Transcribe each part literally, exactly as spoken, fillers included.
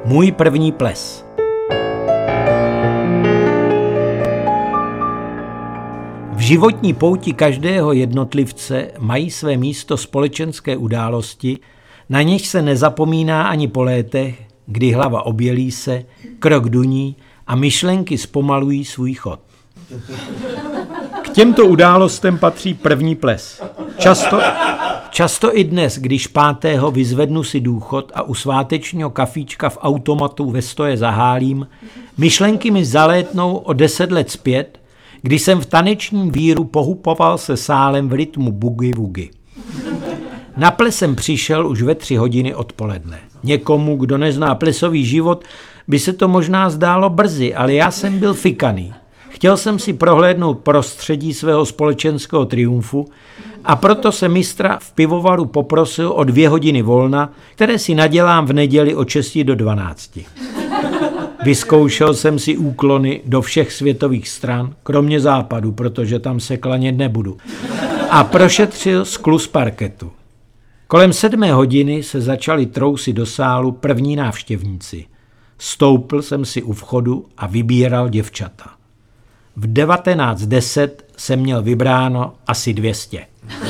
Můj první ples. V životní pouti každého jednotlivce mají své místo společenské události, na něž se nezapomíná ani po létech, kdy hlava obělí se, krok duní a myšlenky zpomalují svůj chod. K těmto událostem patří první ples. Často, často i dnes, když pátého vyzvednu si důchod a u svátečního kafíčka v automatu ve stoje zahálím, myšlenky mi zalétnou o deset let zpět, kdy jsem v tanečním víru pohupoval se sálem v rytmu bugy-wugy. Na ples jsem přišel už ve tři hodiny odpoledne. Někomu, kdo nezná plesový život, by se to možná zdálo brzy, ale já jsem byl fikaný. Chtěl jsem si prohlédnout prostředí svého společenského triumfu a proto se mistra v pivovaru poprosil o dvě hodiny volna, které si nadělám v neděli od šesti do dvanácti. Vyzkoušel jsem si úklony do všech světových stran, kromě západu, protože tam se klanět nebudu, a prošetřil skluz parketu. Kolem sedmé hodiny se začali trousit do sálu první návštěvníci. Stoupl jsem si u vchodu a vybíral děvčata. V devatenáct deset jsem měl vybráno asi dvě stě.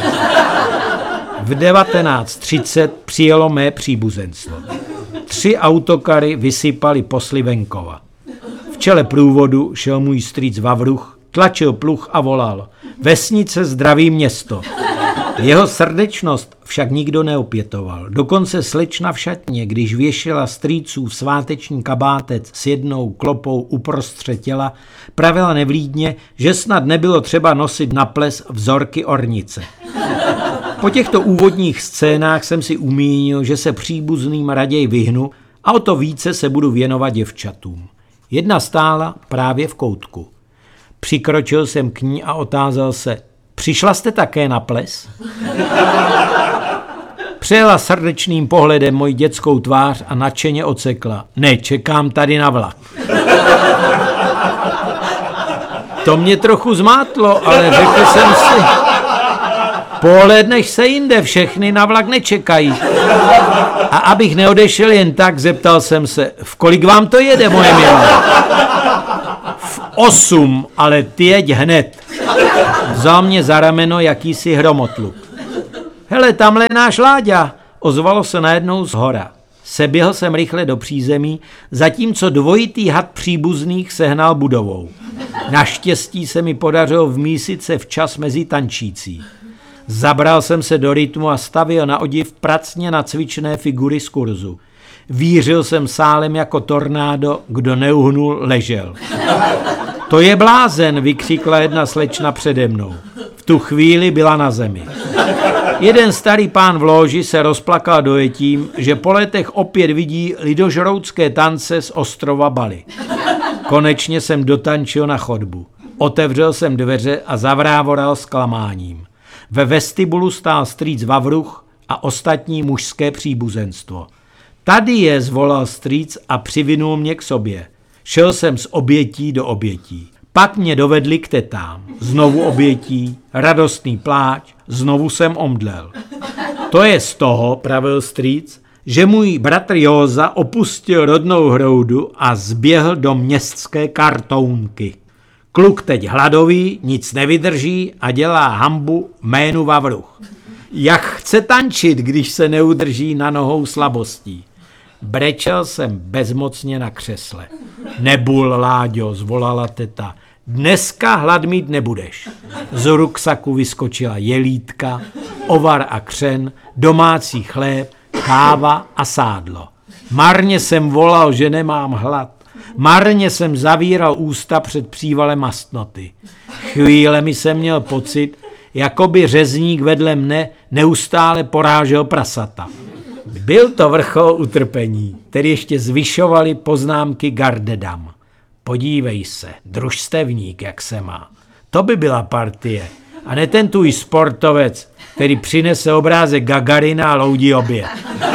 V devatenáct třicet přijelo mé příbuzenstvo. Tři autokary vysypali posly venkova. V čele průvodu šel můj strýc Vavruch, tlačil pluh a volal: Vesnice, zdraví město. Jeho srdečnost však nikdo neopětoval. Dokonce slečna v šatně, když věšela strýcův sváteční kabátec s jednou klopou uprostřed těla, pravila nevlídně, že snad nebylo třeba nosit na ples vzorky ornice. Po těchto úvodních scénách jsem si umínil, že se příbuzným raději vyhnu a o to více se budu věnovat děvčatům. Jedna stála právě v koutku. Přikročil jsem k ní a otázal se: Přišla jste také na ples? Přejela srdečným pohledem moji dětskou tvář a nadšeně ocekla: Ne, čekám tady na vlak. To mě trochu zmátlo, ale řekl jsem si: Pohlédneš se jinde, všechny na vlak nečekají. A abych neodešel jen tak, zeptal jsem se: V kolik vám to jede, moje milá? V osm, ale ty jeď hned. Vzal mě za rameno jakýsi hromotluk. Hele, tamhle náš Láďa, ozvalo se najednou zhora. Seběhl jsem rychle do přízemí, zatímco dvojitý had příbuzných sehnal budovou. Naštěstí se mi podařilo vmísit se včas mezi tančící. Zabral jsem se do rytmu a stavil na odiv pracně nacvičené figury z kurzu. Vířil jsem sálem jako tornádo, kdo neuhnul, ležel. To je blázen, vykřikla jedna slečna přede mnou. V tu chvíli byla na zemi. Jeden starý pán v lóži se rozplakal dojetím, že po letech opět vidí lidožroutské tance z ostrova Bali. Konečně jsem dotančil na chodbu. Otevřel jsem dveře a zavrávoral zklamáním. Ve vestibulu stál strýc Vavruch a ostatní mužské příbuzenstvo. Tady je, zvolal strýc a přivinul mě k sobě. Šel jsem z obětí do obětí. Pak mě dovedli k tetám. Znovu obětí, radostný pláč, znovu jsem omdlel. To je z toho, pravil strýc, že můj bratr Józa opustil rodnou hroudu a zběhl do městské kartounky. Kluk teď hladový, nic nevydrží a dělá hanbu jménu Vavruch. Jak chce tančit, když se neudrží na nohou slabostí? Brečel jsem bezmocně na křesle. Nebul, Láďo, zvolala teta. Dneska hlad mít nebudeš. Z ruksaku vyskočila jelítka, ovar a křen, domácí chléb, káva a sádlo. Marně jsem volal, že nemám hlad. Marně jsem zavíral ústa před přívalem mastnoty. Chvílemi jsem měl pocit, jako by řezník vedle mne neustále porážel prasata. Byl to vrchol utrpení, který ještě zvyšovaly poznámky Gardedam. Podívej se, družstevník, jak se má. To by byla partie. A ne ten tvůj sportovec, který přinese obrázek Gagarina a loudí oběd.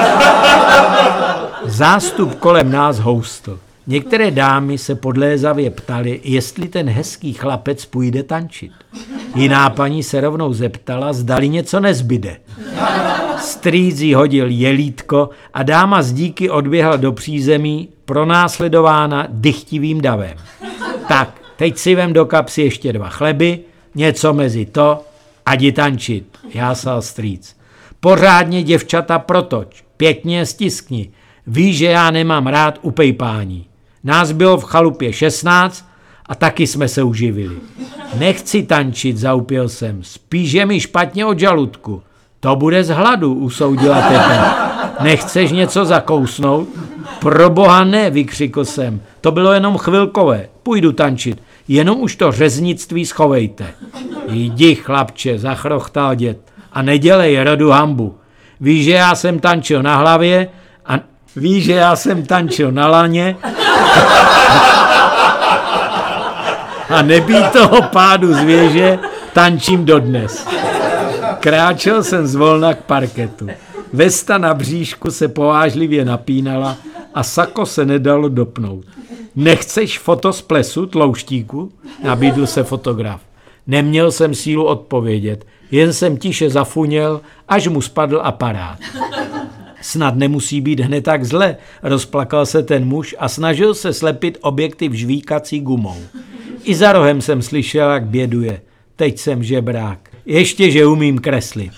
Zástup kolem nás houstl. Některé dámy se podlézavě ptaly, jestli ten hezký chlapec půjde tančit. Jiná paní se rovnou zeptala, zdali něco nezbyde. Strýc jí hodil jelítko a dáma z díky odběhla do přízemí, pronásledována dychtivým davem. Tak, teď si vem do kapsy ještě dva chleby, něco mezi to a jdi tančit, jásal strýc. Pořádně děvčata protoč, pěkně stiskni, víš, že já nemám rád upejpání. Nás bylo v chalupě šestnáct a taky jsme se uživili. Nechci tančit, zaupěl jsem, spíš je mi špatně od žaludku. To bude z hladu, usoudila teta. Nechceš něco zakousnout? Proboha ne, vykřikl jsem. To bylo jenom chvilkové, půjdu tančit. Jenom už to řeznictví schovejte. Jdi, chlapče, zachrochtal děd. A nedělej rodu hambu. Víš, že já jsem tančil na hlavě a víš, že já jsem tančil na laně a nebýt toho pádu z věže, tančím dodnes. Kráčel jsem zvolna k parketu. Vesta na bříšku se povážlivě napínala a sako se nedalo dopnout. Nechceš foto z plesu, tlouštíku? Nabídl se fotograf. Neměl jsem sílu odpovědět, jen jsem tiše zafuněl, až mu spadl aparát. Snad nemusí být hned tak zle, rozplakal se ten muž a snažil se slepit objektiv žvíkací gumou. I za rohem jsem slyšel, jak běduje. Teď jsem žebrák. Ještě, že umím kreslit.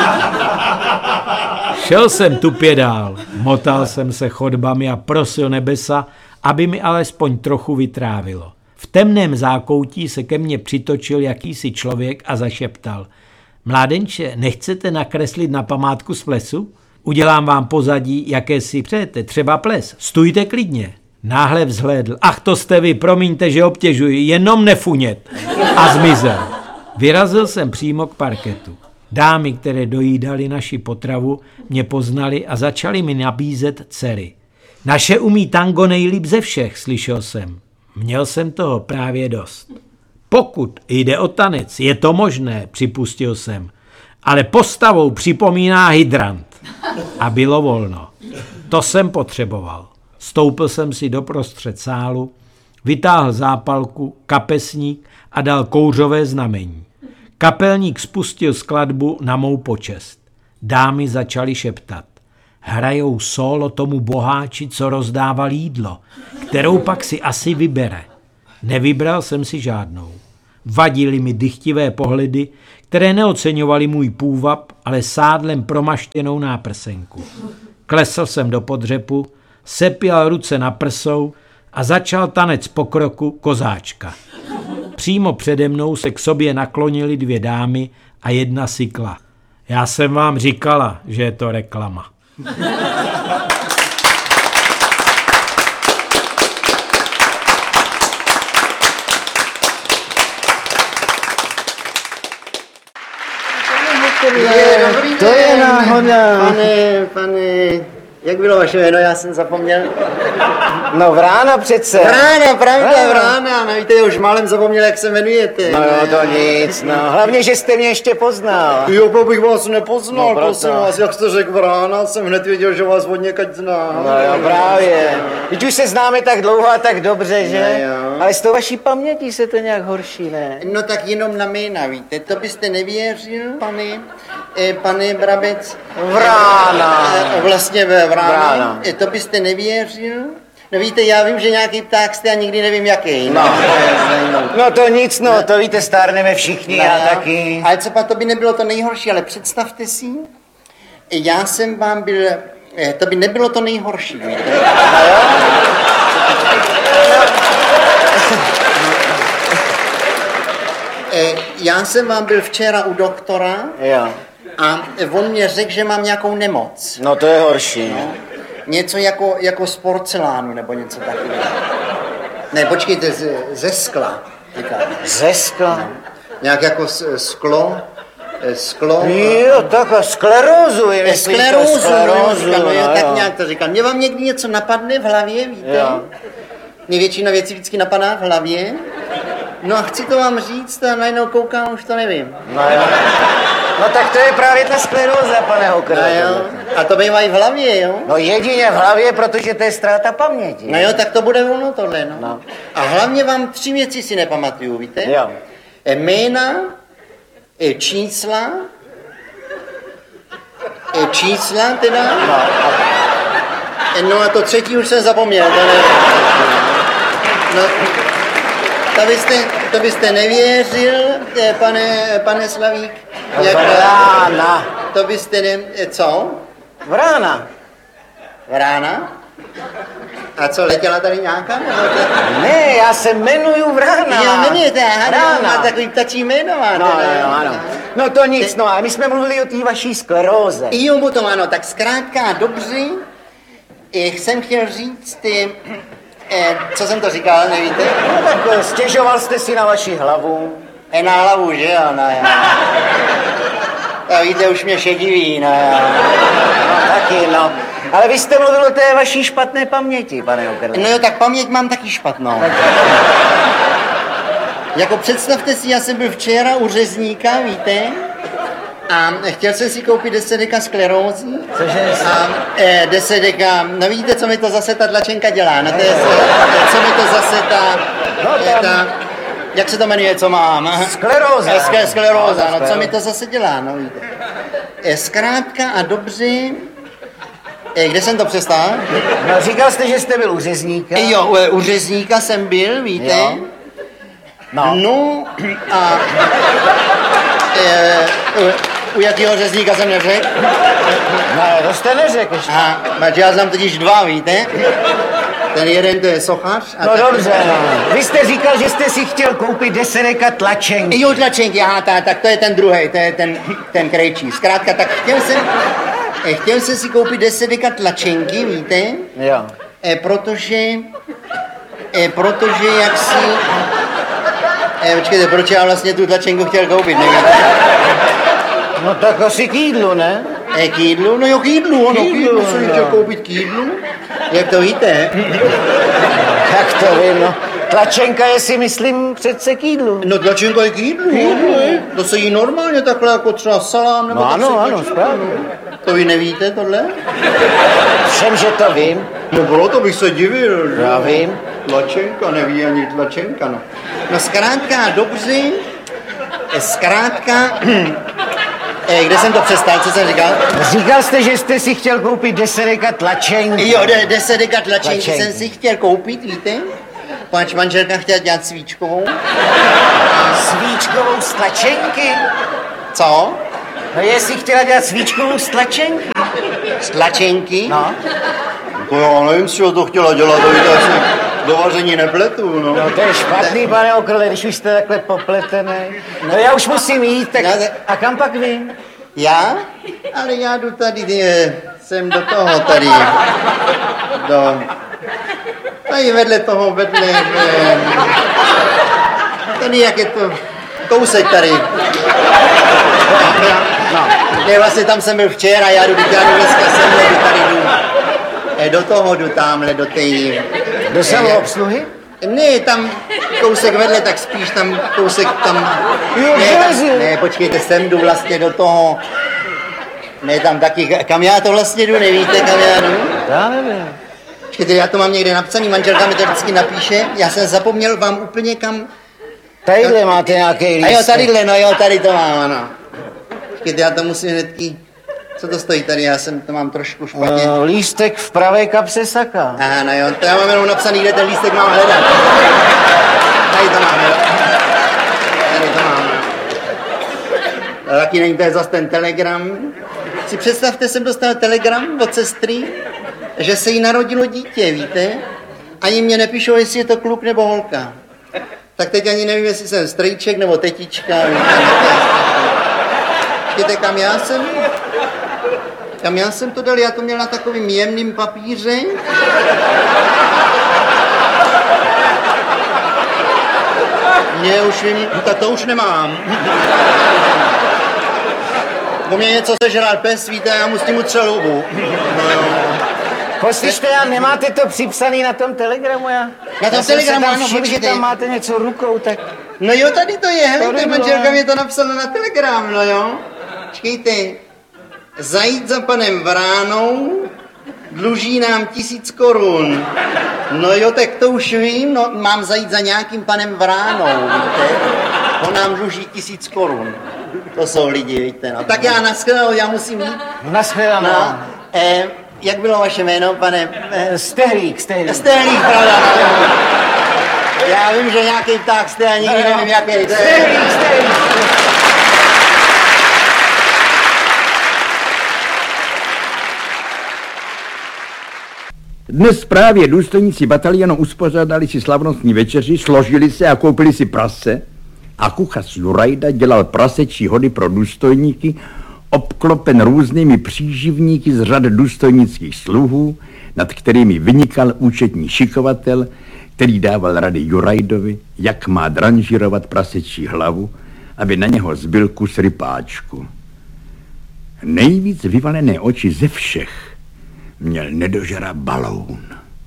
Šel jsem tupě dál, motal jsem se chodbami a prosil nebesa, aby mi alespoň trochu vytrávilo. V temném zákoutí se ke mně přitočil jakýsi člověk a zašeptal. Mládenče, nechcete nakreslit na památku z plesu? Udělám vám pozadí, jaké si přejete, třeba ples. Stůjte klidně. Náhle vzhlédl. Ach, to jste vy, promiňte, že obtěžuji, jenom nefunět. A zmizel. Vyrazil jsem přímo k parketu. Dámy, které dojídali naši potravu, mě poznali a začali mi nabízet dcery. Naše umí tango nejlíp ze všech, slyšel jsem. Měl jsem toho právě dost. Pokud jde o tanec, je to možné, připustil jsem, ale postavou připomíná hydrant. A bylo volno. To jsem potřeboval. Stoupil jsem si doprostřed sálu, vytáhl zápalku, kapesník a dal kouřové znamení. Kapelník spustil skladbu na mou počest. Dámy začaly šeptat. Hrajou sólo tomu boháči, co rozdával jídlo, kterou pak si asi vybere. Nevybral jsem si žádnou. Vadily mi dychtivé pohledy, které neoceňovaly můj půvab, ale sádlem promaštěnou náprsenku. Klesl jsem do podřepu, sepěl ruce na prsou a začal tanec pokroku kozáčka. Přímo přede mnou se k sobě naklonily dvě dámy a jedna sykla. Já jsem vám říkala, že je to reklama. Je, dobrý to den. Je náhoda. Pane, pane, jak bylo vaše jméno, já jsem zapomněl. No Vrána přece. Vrána, pravda, Vrána. No víte, už málem zapomněl, jak se jmenujete. No jo, to nic, no. Hlavně, že jste mě ještě poznal. Jo, to bych vás nepoznal, no, prosím vás. Jak jste řekl Vrána, jsem hned věděl, že vás od někať znám. No jo, právě. Teď už se známe tak dlouho a tak dobře, že? No, ale s tou vaší pamětí se to nějak horší, ne? No tak jenom na jména, víte, to byste nevěřil, pane, eh, pane Brabec. Vrána. Eh, vlastně ve Vrána. Vrána. Eh, to byste nevěřil. No víte, já vím, že nějaký pták jste a nikdy nevím jaký. No, no to nic, no, to víte, stárneme všichni, no, já taky. Ale co pak, to by nebylo to nejhorší, ale představte si, já jsem vám byl, to by nebylo to nejhorší, víte. No jo? Já jsem vám byl včera u doktora jo. A on mě řekl, že mám nějakou nemoc. No to je horší. No. Něco jako, jako z porcelánu, nebo něco takového. Ne, počkejte, ze, ze skla. Říkáte. Ze skla? No. Nějak jako sklo. Sklo. Jo, tak a sklerózu je. Sklerózu, sklerózu, no, jo, tak nějak to říkám. Mě vám někdy něco napadne v hlavě, víte? Jo. Mě většina věcí vždycky napadá v hlavě. No a chci to vám říct a najednou koukám, už to nevím. No jo. No tak to je právě ta skleróza, pane Hokr. No jo. A to bývají v hlavě, jo? No jedině v hlavě, protože to je ztráta paměti. No jo, tak to bude ono tohle, no. no. A hlavně vám tři věci si nepamatuju, víte? Jo. Jména, čísla, E, čísla teda? No, a E, no a to třetí už jsem zapomněl. To, ne... no, to, byste, to byste nevěřil, e, pane, pane Slavík? Jak, Vrána. to byste ne... E, co? Vrána. Vrána? A co, letěla tady nějaká? Nebo to... Ne, já se jmenuju Vrána. Jo, jmenujete, aha, Vrána. má takový ptačí jméno, má. No, teda. no, ano. No to nic, no a my jsme mluvili o té vaší skleróze. Jo, potom ano, tak zkrátka dobře, eh, jsem chtěl říct, eh, eh, co jsem to říkal, nevíte? No tak eh, stěžoval jste si na vaši hlavu. Eh, na hlavu, že jo, no jo. A víte, už mě šediví, no jo. No taky, no. Ale vy jste mluvil o té vaší špatné paměti, pane Okerle. No jo, tak paměť mám taky špatnou. Jako představte si, já jsem byl včera u řezníka, víte? A chtěl jsem si koupit deset deka sklerózy. Cože? A eh, deset deka, no vidíte, co mi to zase ta tlačenka dělá, no to je, co mi to zase ta, No, eh, tam- ta jak se to jmenuje, co mám? Skleróza. Eh, skle- Skleróza, No, no co skleróza. mi to zase dělá, no víte. Eh, Zkrátka a dobře, eh, kde jsem to přestal? No říkal jste, že jste byl u řezníka. Eh, Jo, u, u řezníka jsem byl, víte. Jo. No. No a e, u, u jakého řezníka jsem neřekl? Ne, to jste neřekl ještě. A já znám totiž dva, víte? Ten jeden to je sochař. A No ten... dobře, no. Vy jste říkal, že jste si chtěl koupit deset deka tlačenky. Jo, tlačenky, aha, ta, tak to je ten druhý, to je ten, ten krejčí. Zkrátka, tak chtěl jsem, eh, chtěl jsem si koupit deset deka tlačenky, víte? Jo. E, protože, e, protože jak si... E, počkejte, proč já vlastně tu tlačenku chtěl koupit, nevíte? No tak asi k jídlu, ne? E, k jídlu? No jo, k jídlu, ano, k K jídlu, jídlu jsem no. chtěl koupit k jídlu. Jak to víte? Jak to vím, no. Tlačenka je si myslím přece k jídlu. No tlačenka je k jídlu, ano. To se jí normálně takhle jako třeba salám, nebo No tak ano, se ano, tlačí. správně. To vy nevíte tohle? Všem, že to vím. No bylo to bych se divil. že? Já vím. Tlačenka, neví ani tlačenka, no. No zkrátka, dobře, e, zkrátka, e, kde jsem to přestal, co jsem říkal? Říkal jste, že jste si chtěl koupit deset deka tlačenky. Jo, de, deset deka tlačenky Tlačenky. jsem si chtěl koupit, víte? Pač manželka chtěla dělat svíčkovou. Svíčkovou z tlačenky? Co? No jestli chtěla dělat svíčkovou z tlačenky. Z tlačenky? No. To já nevím, z čeho to chtěla dělat, to víte, asi do vaření nepletu, no. No to je špatný, pane Okrle, když už jste takhle popletený. No já už musím jít, tak No, tak- a kam pak vy? Já? Ale já jdu tady, eh, jsem do toho tady, do, tady vedle toho, vedle, eh, tady jak je to, kousek tady. No. Ne, vlastně tam jsem byl včera, já jdu, já jdu dneska sem, jdu tady jdu, eh, do toho jdu tamhle, do té... Do samoobsluhy? Ne, tam kousek vedle, tak spíš tam kousek tam... Jo, ne, železi. tam, ne, počkejte, sem jdu vlastně do toho... Ne, tam taky, kam já to vlastně jdu, nevíte, kam já jdu? Já nevím. Počkejte, já to mám někde napsaný, manželka mi to vždycky napíše, já jsem zapomněl vám úplně kam... Tadyhle máte nějaký A lístek. jo, tadyhle, no jo, tady to mám, ano. Počkejte, já to musím hnedky... Co to stojí tady, já jsem to mám trošku špatně. Uh, lístek v pravé kapse saka. Aha, no jo, to já mám jenom napsaný, kde ten lístek mám hledat. Tady to mám, jo. Tady to mám. A taky není to je zase ten telegram. Si představte, jsem dostal telegram od sestry, že se jí narodilo dítě, víte? Ani mě nepíšou, jestli je to kluk nebo holka. Tak teď ani nevím, jestli jsem strýček nebo tetička. Víte, kam já jsem? Kam já jsem to dal? Já to měl na takovým jemným papíře. Mě už vím, tak to už nemám. Po mě něco sežral pes, víte, já mu s tím utřel hubu. No jo. Poslyšte, já nemáte to připsaný na tom telegramu, já? Na tom já jsem telegramu, se tam ano, všiml, že počkejte. tam máte něco rukou, tak... No jo, tady to je, hele, Tady ta bylo. manželka mě to napsala na telegram, no jo. Počkejte, zajít za panem Vránou, dluží nám tisíc korun. No jo, tak to už vím, no mám zajít za nějakým panem Vránou, víte. On nám dluží tisíc korun. To jsou lidi, víte, no. Tak já nashledanou, já musím jít. Nashledanou. No, eh, jak bylo vaše jméno, pane? Eh, Stehlík, Stehlík. Stehlík, pravda, no. Já vím, že nějaký pták jste, a nikdy nevím, jaký. Stehlík, Stehlík. Dnes právě důstojníci batalionu uspořádali si slavnostní večeři, složili se a koupili si prase a kuchař Jurajda dělal prasečí hody pro důstojníky, obklopen různými příživníky z řad důstojnických sluhů, nad kterými vynikal účetní šikovatel, který dával rady Jurajdovi, jak má dranžírovat prasečí hlavu, aby na něho zbyl kus rypáčku. Nejvíc vyvalené oči ze všech měl nedožera Baloun.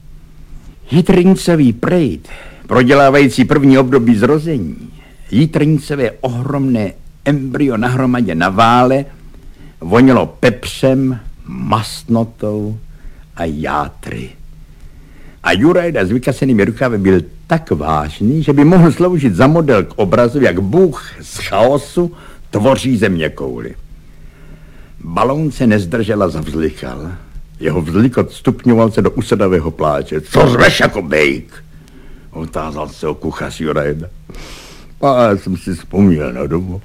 Jitrnicový prejt, prodělávající první období zrození, Jitrnicové ohromné embryo nahromadě na vále, vonilo pepřem, mastnotou a játry. A Jurajda s vykasenými rukávy byl tak vážný, že by mohl sloužit za model k obrazu, jak Bůh z chaosu tvoří zeměkouli. Baloun se nezdržel a zavzlikal. Jeho vzlikot stupňoval se do usedavého pláče. Co řveš jako bejk? Otázal se o kuchař Jurajda. A já jsem si vzpomněl na domu.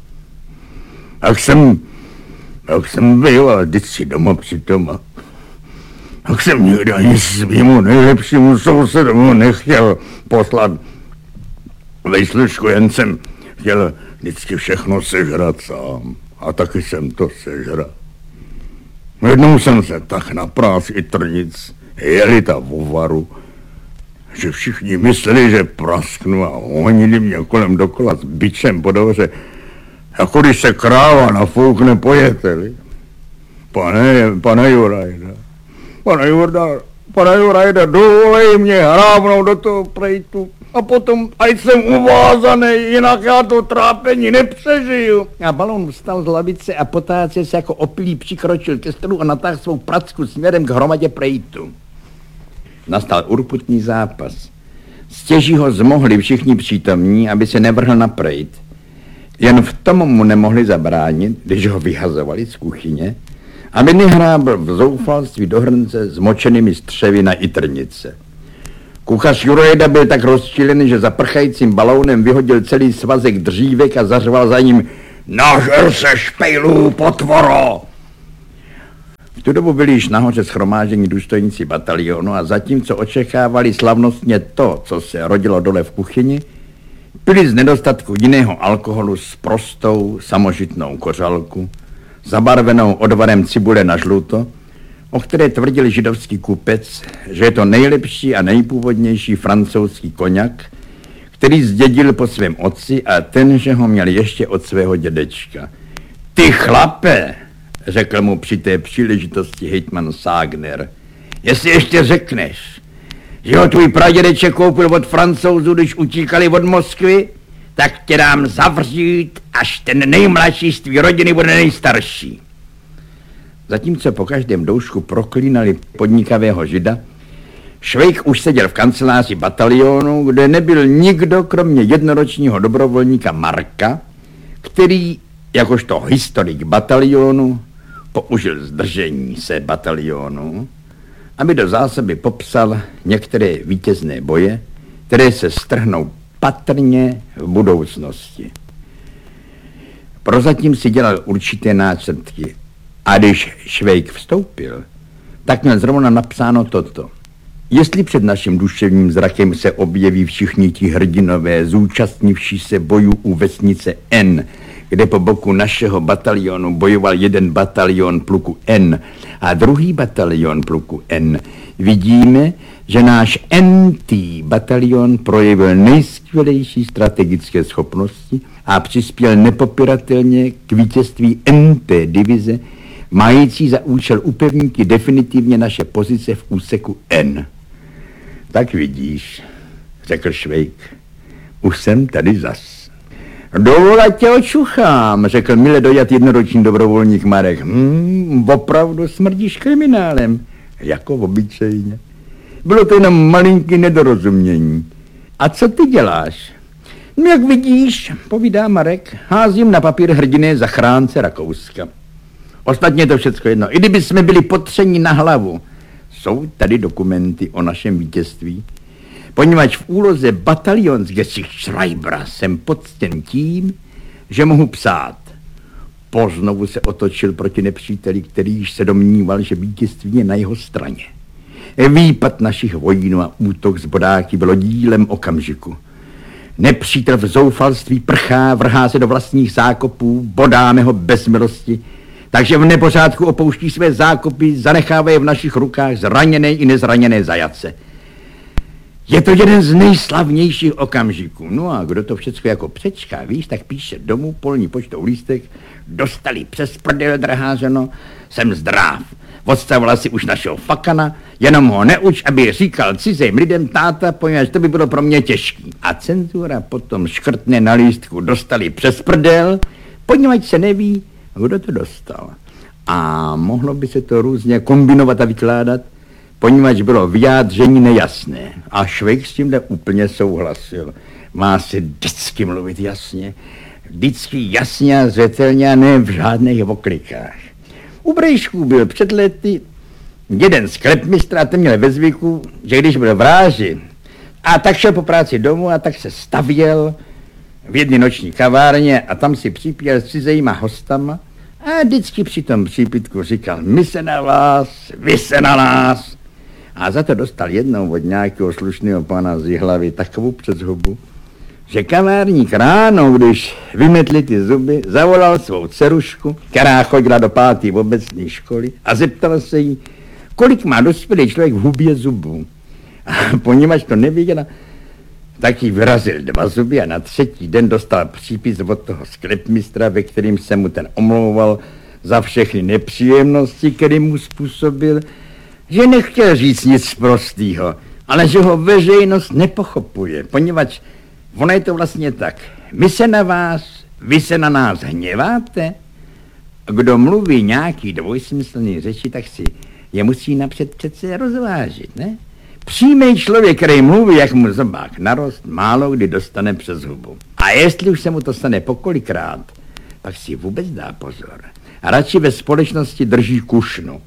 Jak jsem, jak jsem býval vždycky doma přitoma. Jak jsem nikdy ani svýmu nejlepšímu sousedomu nechtěl poslat vejslušku, jen jsem chtěl vždycky všechno sežrat sám. A taky jsem to sežral. Jednou jsem se tak napral z Jitrnic, jeli ta vovaru, že všichni mysleli, že prasknu, a honili mě kolem dokola s bičem po dvoře, jako když se kráva nafoukne po jeteli. Pane, pane Jurajda, pane Jurajda, pane Jurajda, dovolej mě hrábnout do toho prejtu a potom, ať jsem uvázaný, jinak já to trápení nepřežiju. A Baloun vstal z lavice a potáce se jako opilý přikročil ke stolu a natáhl svou pracku směrem k hromadě prejtu. Nastal urputný zápas. Stěží ho zmohli všichni přítomní, aby se nevrhl na prejt. Jen v tom mu nemohli zabránit, když ho vyhazovali z kuchyně, aby nehrábl v zoufalství do hrnce s močenými střevy na Jitrnice. Kuchař Jurajda byl tak rozčilený, že za prchajícím Balounem vyhodil celý svazek dřívek a zařval za ním: Nažer se špejlů, potvoro! V tu dobu byli již nahoře shromáždění důstojníci batalionu a zatímco očekávali slavnostně to, co se rodilo dole v kuchyni, pili z nedostatku jiného alkoholu s prostou samožitnou kořalku, zabarvenou odvarem cibule na žluto, o které tvrdil židovský kupec, že je to nejlepší a nejpůvodnější francouzský koňak, který zdědil po svém otci a ten, že ho měl ještě od svého dědečka. Ty chlape, řekl mu při té příležitosti hejtman Ságner, jestli ještě řekneš, že ho tvůj pradědeček koupil od Francouzů, když utíkali od Moskvy, tak tě dám zavřít, až ten nejmladší z tvý rodiny bude nejstarší. Zatímco po každém doušku proklínali podnikavého žida, Švejk už seděl v kanceláři batalionu, kde nebyl nikdo kromě jednoročního dobrovolníka Marka, který, jakožto historik batalionu, použil zdržení se batalionu, aby do zásoby popsal některé vítězné boje, které se strhnou patrně v budoucnosti. Prozatím si dělal určité náčrtky a když Švejk vstoupil, tak měl zrovna napsáno toto. Jestli před naším duševním zrakem se objeví všichni ti hrdinové zúčastnivší se bojů u vesnice N, kde po boku našeho batalionu bojoval jeden batalion pluku N a druhý batalion pluku N, vidíme, že náš N T batalion projevil nejskvělejší strategické schopnosti a přispěl nepopiratelně k vítězství N T divize, mající za účel upevnit definitivně naše pozice v úseku N. Tak vidíš, řekl Švejk, už jsem tady zas. Dovol, ať tě očuchám, řekl mile dojat jednoroční dobrovolník Marek. Hmm, opravdu smrdíš kriminálem, jako obyčejně. Bylo to jenom malinký nedorozumění. A co ty děláš? No jak vidíš, povídá Marek, házím na papír hrdiny zachránce Rakouska. Ostatně to všecko jedno. I kdyby jsme byli potřeni na hlavu, jsou tady dokumenty o našem vítězství. Poněvadž v úloze Bataljonsgeschreibera jsem poctěn tím, že mohu psát. Poznovu se otočil proti nepříteli, který již se domníval, že vítězství je na jeho straně. Výpad našich vojínů a útok z bodáky bylo dílem okamžiku. Nepřítel v zoufalství prchá, vrhá se do vlastních zákopů, bodáme ho bez milosti, takže v nepořádku opouští své zákopy, zanechávají v našich rukách zraněné i nezraněné zajace. Je to jeden z nejslavnějších okamžiků. No a kdo to všechno jako přečká, víš, tak píše domů polní poštou lístek, dostali přes prdel, drahářeno, jsem zdrav. Odstavovala si už našeho fakana, jenom ho neuč, aby říkal cizím lidem táta, poněvadž to by bylo pro mě těžký. A cenzura potom škrtne na lístku, dostali přes prdel, poněvadž se neví, kdo to dostal. A mohlo by se to různě kombinovat a vykládat, poněvadž bylo vyjádření nejasné. A Švejk s tímhle úplně souhlasil. Má se vždycky mluvit jasně, vždycky jasně a zřetelně a ne v žádných oklikách. U Brejšků byl před lety jeden sklepmistr a ten měl ve zvyku, že když byl v ráži a tak šel po práci domů a tak se stavěl v jedné noční kavárně a tam si připíjel s cizejma hostama a vždycky při tom přípitku říkal, my se na vás, vy se na nás. A za to dostal jednou od nějakého slušného pana z Jihlavy takovou přes hubu, že kavárník ráno, když vymetli ty zuby, zavolal svou dcerušku, která chodila do páté obecné školy a zeptal se jí, kolik má dospělý člověk v hubě zubů. A poněvadž to nevěděla, tak jí vyrazil dva zuby a na třetí den dostal přípis od toho sklepmistra, ve kterým se mu ten omlouval za všechny nepříjemnosti, které mu způsobil, že nechtěl říct nic prostýho, ale že ho veřejnost nepochopuje, poněvadž ono je to vlastně tak. My se na vás, vy se na nás hněváte? Kdo mluví nějaký dvojsmyslný řeči, tak si je musí napřed přece rozvážit, ne? Přímý člověk, který mluví, jak mu zobák narost, málo kdy dostane přes hubu. A jestli už se mu to stane pokolikrát, pak si vůbec dá pozor. A radši ve společnosti drží kušnu.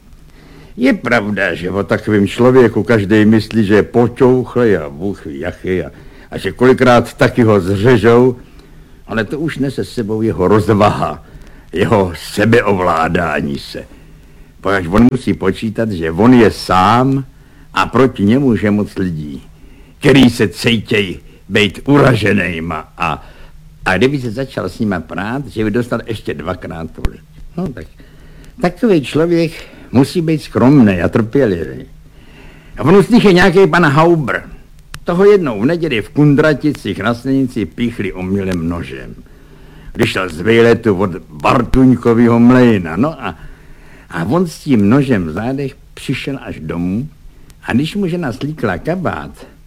Je pravda, že o takovém člověku každý myslí, že je počouchlej a bůh ví jaký a a že kolikrát taky ho zřežou, ale to už nese s sebou jeho rozvaha, jeho sebeovládání se. Protože on musí počítat, že on je sám a proti němu je moc lidí, který se cítějí být uraženýma a, a kdyby se začal s nima prát, že by dostal ještě dvakrát tolik. No tak takový člověk musí být skromný a trpělivý. A on z nich je nějaký pan Haubr. Toho jednou v neděli v Kundraticích na silnici píchli omylem nožem. Když šel z výletu od Bartuňkovýho mlejna, no a, a on s tím nožem v zádech přišel až domů a když mu žena slíkla kabát,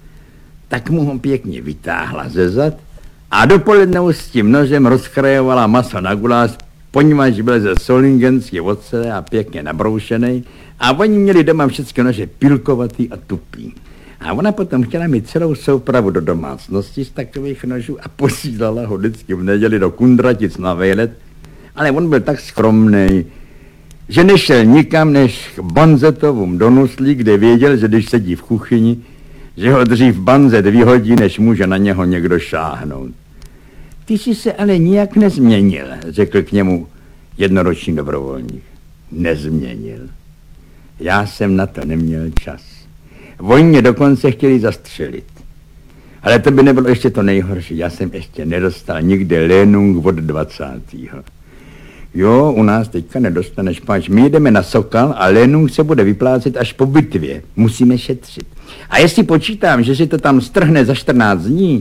tak mu ho pěkně vytáhla ze zad a dopoledne s tím nožem rozkrajovala maso na guláš, poněvadž byl ze solingenský ocele a pěkně nabroušený a oni měli doma všechny nože pilkovatý a tupý. A ona potom chtěla mít celou soupravu do domácnosti z takových nožů a posílala ho vždycky v neděli do Kundratic na výlet, ale on byl tak skromný, že nešel nikam než k banzetovům do Nuslí, kde věděl, že když sedí v kuchyni, že ho dřív banzet vyhodí, než může na něho někdo šáhnout. Ty jsi se ale nijak nezměnil, řekl k němu jednoroční dobrovolník. Nezměnil. Já jsem na to neměl čas. Oni mě dokonce chtěli zastřelit. Ale to by nebylo ještě to nejhorší. Já jsem ještě nedostal nikde lénung od dvacátého Jo, u nás teďka nedostaneš, páč. My jdeme na Sokal a lénung se bude vyplácet až po bitvě. Musíme šetřit. A jestli počítám, že si to tam strhne za čtrnáct dní,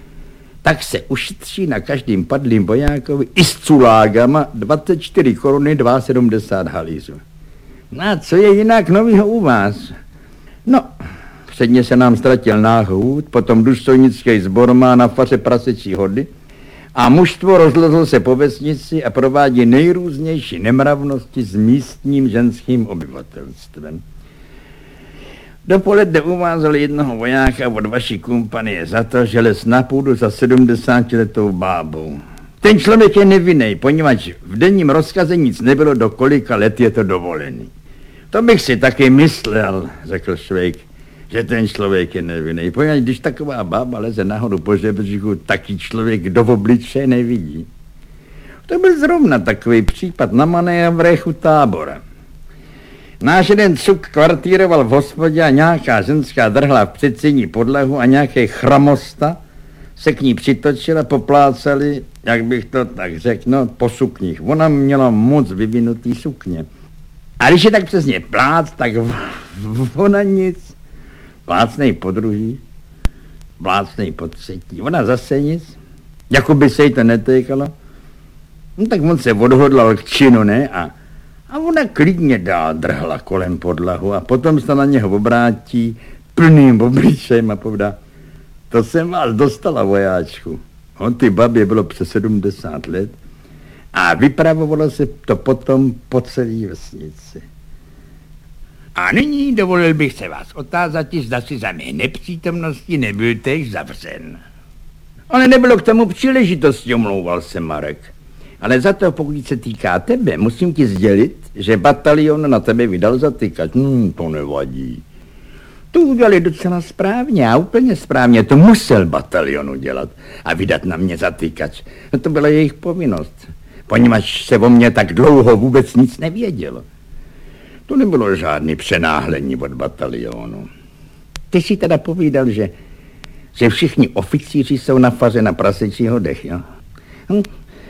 tak se ušetří na každým padlým bojákovi i s culágama dvacet čtyři koruny sedmdesát dva halířů. No a co je jinak novýho u vás? No, předně se nám ztratil náhůd, potom důstojnický sbor má na faře prasečí hody a mužstvo rozlezlo se po vesnici a provádí nejrůznější nemravnosti s místním ženským obyvatelstvem. Dopoledne umázali jednoho vojáka od vaší kompanie za to, že les na půdu za sedmdesátiletou bábou. Ten člověk je nevinný, poněvadž v denním rozkaze nic nebylo, do kolika let je to dovolený. To bych si taky myslel, řekl Švejk, že ten člověk je nevinný. Poněvadž když taková bába leze nahoru po žebříku, taky člověk do obličeje nevidí. To byl zrovna takový případ na manévrechu Tábora. Náš jeden cuk kvartíroval v hospodě a nějaká ženská drhla v předsíni podlahu a nějaký chramosta se k ní přitočil a poplácali, jak bych to tak řekl, no, po sukních. Ona měla moc vyvinutý sukně. A když je tak přesně plác, tak ona nic. Plácnej po druhý, plácnej po třetí. Ona zase nic, jako by se jí to netýkalo. No tak on se odhodlal k činu, ne? A, a ona klidně dál drhla kolem podlahu a potom se na něho obrátí plným obličejem a povídá: to jsem vás dostala, vojáčku. On ty babě bylo přes sedmdesát let a vypravovalo se to potom po celé vesnici. A nyní dovolil bych se vás otázat, zda si za mé nepřítomnosti nebyl též zavřen. Ale nebylo k tomu příležitosti, omlouval se Marek. Ale za to, pokud se týká tebe, musím ti sdělit, že batalion na tebe vydal zatykač. Hmm, to nevadí. To udělali docela správně a úplně správně. To musel batalion udělat a vydat na mě zatykač. No to byla jejich povinnost, poněvadž se o mě tak dlouho vůbec nic nevědělo. To nebylo žádný přenáhlení od batalionu. Ty si teda povídal, že, že všichni oficíři jsou na faře na prasečího dech, jo? Hm.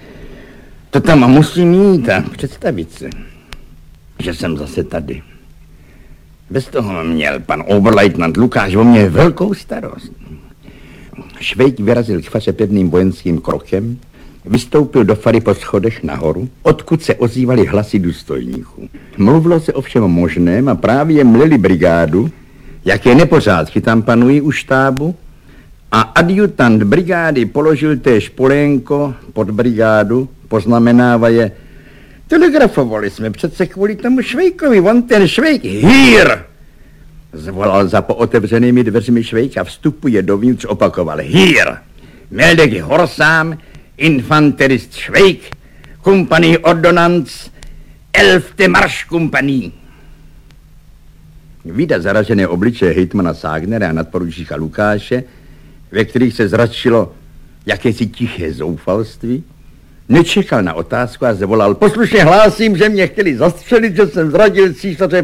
To tam musím jít a představit si, že jsem zase tady. Bez toho měl pan oberleutnant Lukáš o mě velkou starost. Švejk vyrazil k faře pevným vojenským krokem, vystoupil do fary po schodech nahoru, odkud se ozývaly hlasy důstojníků. Mluvilo se o všem možném a právě mleli brigádu, jaké nepořádky tam panují u štábu, a adjutant brigády položil též polénko pod brigádu, poznamenávaje: telegrafovali jsme přece kvůli tomu Švejkovi, on ten Švejk, hýr! Zvolal za pootevřenými dveřmi Švejk a vstupuje dovnitř, opakoval: hýr! Meldek Horsám, infanterist Švejk, kompanii ordonanc, elfte marš kompanii. Vídat zaražené obličeje hejtmana Ságnera a nadporučíka Lukáše, ve kterých se zračilo jakési tiché zoufalství, nečekal na otázku a zavolal: poslušně hlásím, že mě chtěli zastřelit, že jsem zradil císaře